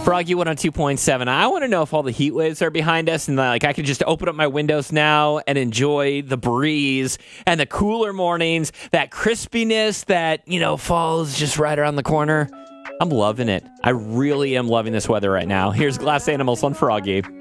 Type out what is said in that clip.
Froggy 102.7. I want to know if all the heat waves are behind us and like I could just open up my windows now and enjoy the breeze and the cooler mornings, that crispiness that, fall is just right around the corner. I'm loving it. I really am loving this weather right now. Here's Glass Animals on Froggy.